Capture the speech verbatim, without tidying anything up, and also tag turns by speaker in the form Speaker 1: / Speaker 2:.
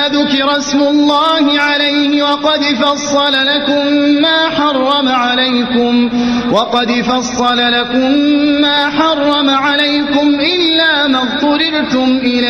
Speaker 1: ذكر اسم الله عليه وقد فصل لكم ما حرم عليكم وقد فصل لكم ما حرم عليكم إلا ما اضطررتم إليه